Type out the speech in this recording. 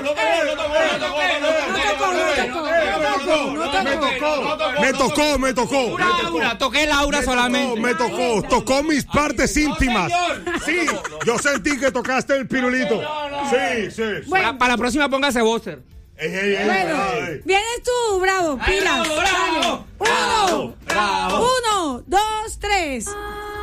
Me tocó. Toqué Laura solamente. Tocó mis partes íntimas. Sí, yo sentí que tocaste el pirulito. Sí. Bueno. Para la próxima póngase Boxer. Bueno, vienes tú, bravo, pilas. Bravo. 1, 2, 3.